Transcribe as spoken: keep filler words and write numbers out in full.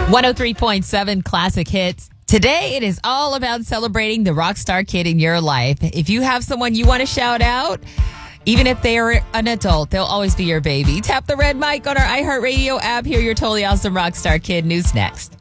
one oh three point seven Classic Hits. Today, it is all about celebrating the rock star kid in your life. If you have someone you want to shout out, even if they are an adult, they'll always be your baby. Tap the red mic on our iHeartRadio app. Hear your totally awesome rock star kid news next.